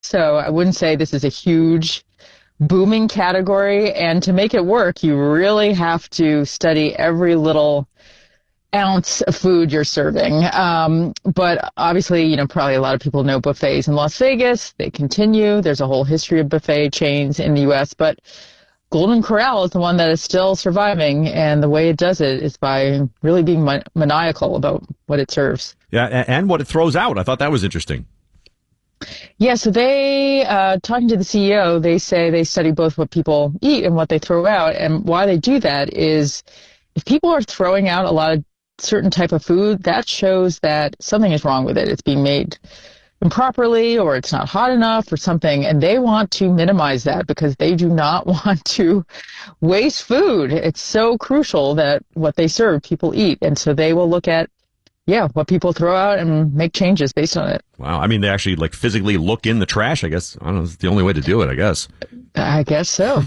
So I wouldn't say this is a huge booming category. And to make it work, you really have to study every little ounce of food you're serving. But obviously, probably a lot of people know buffets in Las Vegas. They continue. There's a whole history of buffet chains in the U.S., but Golden Corral is the one that is still surviving, and the way it does it is by really being maniacal about what it serves. Yeah, and what it throws out. I thought that was interesting. Yeah, so they, talking to the CEO, they say they study both what people eat and what they throw out, and why they do that is if people are throwing out a lot of certain type of food, that shows that something is wrong with it. It's being made improperly, or it's not hot enough or something, and they want to minimize that because they do not want to waste food. It's so crucial that what they serve, people eat, and so they will look at what people throw out and make changes based on it. Wow. I mean, they actually physically look in the trash, I guess. I don't know. It's the only way to do it, I guess. I guess so.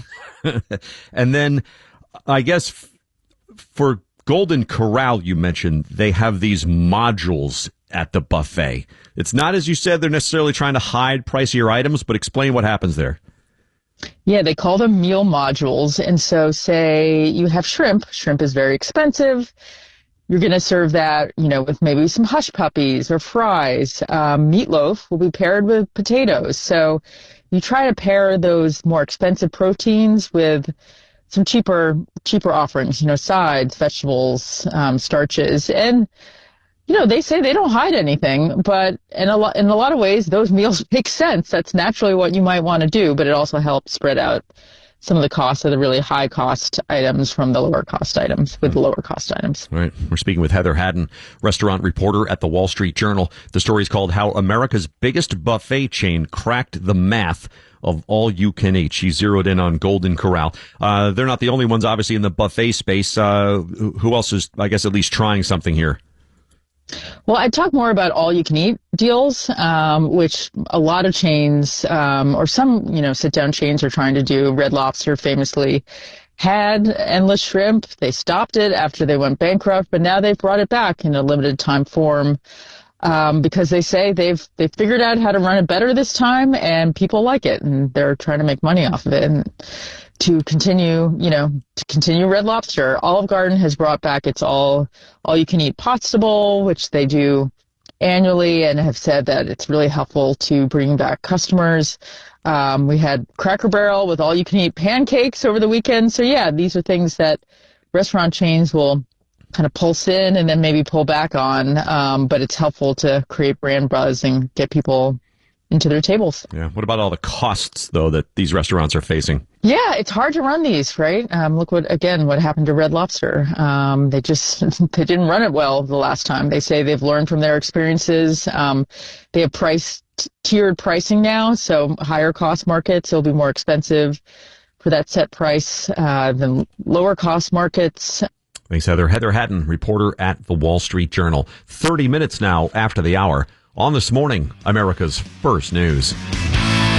And then I guess for Golden Corral, you mentioned they have these modules at the buffet. It's not, as you said, they're necessarily trying to hide pricier items, but explain what happens there. Yeah, they call them meal modules. And so say you have shrimp. Shrimp is very expensive. You're going to serve that, with maybe some hush puppies or fries. Meatloaf will be paired with potatoes. So you try to pair those more expensive proteins with some cheaper offerings, sides, vegetables, starches. And, they say they don't hide anything, but in a lot of ways, those meals make sense. That's naturally what you might want to do, but it also helps spread out some of the costs of the really high cost items from the lower cost items with the lower cost items. Right. We're speaking with Heather Haddon, restaurant reporter at the Wall Street Journal. The story is called How America's Biggest Buffet Chain Cracked the Math of All You Can Eat. She zeroed in on Golden Corral. They're not the only ones, obviously, in the buffet space. Who else is, I guess, at least trying something here? Well, I'd talk more about all-you-can-eat deals, which a lot of chains, or some, sit-down chains are trying to do. Red Lobster famously had endless shrimp. They stopped it after they went bankrupt, but now they've brought it back in a limited time form, because they say they've figured out how to run it better this time, and people like it, and they're trying to make money off of it. And to continue Red Lobster, Olive Garden has brought back its all you can eat pasta bowl, which they do annually, and have said that it's really helpful to bring back customers. We had Cracker Barrel with all you can eat pancakes over the weekend. So yeah, these are things that restaurant chains will kind of pulse in and then maybe pull back on. But it's helpful to create brand buzz and get people into their tables. Yeah. What about all the costs, though, that these restaurants are facing? Yeah, it's hard to run these, right? Look what happened to Red Lobster. They didn't run it well the last time. They say they've learned from their experiences. They have tiered pricing now, so higher cost markets, it'll be more expensive for that set price than lower cost markets. Thanks, Heather. Heather Haddon, reporter at the Wall Street Journal. 30 minutes now after the hour. On This Morning, America's First News.